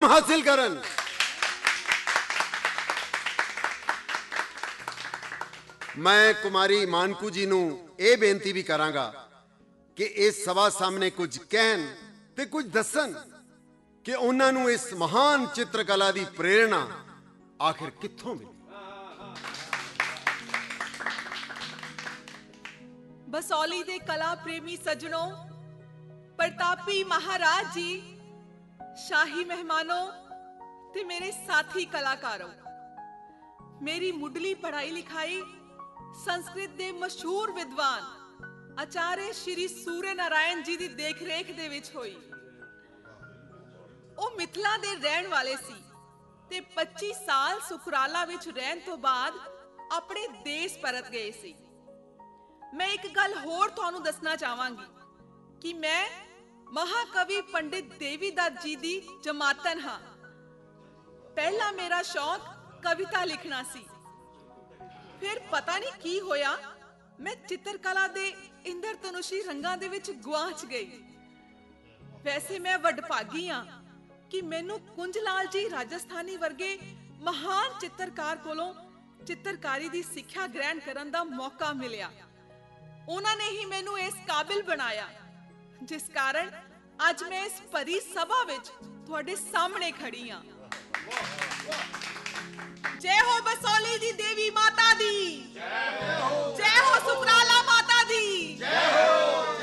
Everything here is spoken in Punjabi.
हासिल करन। मैं कुमारी मानकू जी नूं ਇਹ ਬੇਨਤੀ भी करांगा कि इस सभा सामने कुछ कहन ते कुछ दसन कि उन्हां नूं इस महान चित्रकला दी प्रेरणा आखिर कित्थों मिली। बसौली दे कला प्रेमी सजनों, प्रतापी महाराज जी, शाही मेहमानों ते मेरे साथी कलाकारों, मेरी मुढ़ली पढ़ाई लिखाई संस्कृत दे मशहूर विद्वान आचार्य श्री सूर्य नारायण जी दी देख रेख दे विच होई। ਉਹ ਮਿਥਲਾ ਦੇ ਰਹਿਣ ਵਾਲੇ ਸੀ ਤੇ 25 ਸਾਲ ਸੁਕਰਾਲਾ ਵਿੱਚ ਰਹਿਣ ਤੋਂ ਬਾਅਦ ਆਪਣੇ ਦੇਸ਼ ਪਰਤ ਗਏ ਸੀ। ਮੈਂ ਇੱਕ ਗੱਲ ਹੋਰ ਤੁਹਾਨੂੰ ਦੱਸਣਾ ਚਾਹਾਂਗੀ ਕਿ ਮੈਂ ਮਹਾਕਵੀ ਪੰਡਿਤ ਦੇਵੀਦੱਤ ਜੀ ਦੀ ਜਮਾਤਨ ਹਾਂ। ਪਹਿਲਾ ਮੇਰਾ ਸ਼ੌਕ ਕਵਿਤਾ ਲਿਖਣਾ ਸੀ, ਫਿਰ ਪਤਾ ਨਹੀਂ ਕੀ ਹੋਇਆ, ਮੈਂ ਚਿੱਤਰਕਲਾ ਦੇ ਇੰਦਰਧਨੁਸ਼ੀ ਰੰਗਾਂ ਦੇ ਵਿੱਚ ਗੁਆਚ ਗਈ। ਵੈਸੇ ਮੈਂ ਵਡਭਾਗੀ ਹਾਂ ਕਿ ਮੈਨੂੰ ਕੁੰਜ ਲਾਲ ਜੀ ਰਾਜਸਥਾਨੀ ਵਰਗੇ ਮਹਾਨ ਚਿੱਤਰਕਾਰ ਕੋਲੋਂ ਚਿੱਤਰਕਾਰੀ ਦੀ ਸਿੱਖਿਆ ਗ੍ਰਹਿਣ ਕਰਨ ਦਾ ਮੌਕਾ ਮਿਲਿਆ। ਉਹਨਾਂ ਨੇ ਹੀ ਮੈਨੂੰ ਇਸ ਕਾਬਿਲ ਬਣਾਇਆ, ਜਿਸ ਕਾਰਨ ਅੱਜ ਮੈਂ ਇਸ ਭਰੀ ਸਭਾ ਵਿੱਚ ਤੁਹਾਡੇ ਸਾਹਮਣੇ ਖੜੀ ਹਾਂ। जय हो बसौली दी देवी माता दी, जय हो सुकराला माता दी, जय हो।